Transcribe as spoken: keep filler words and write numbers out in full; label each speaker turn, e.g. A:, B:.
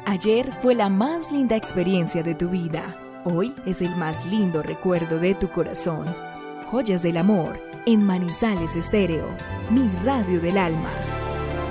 A: Ayer fue la más linda experiencia de tu vida. Hoy es el más lindo recuerdo de tu corazón. Joyas del amor en Manizales Estéreo, mi radio del alma.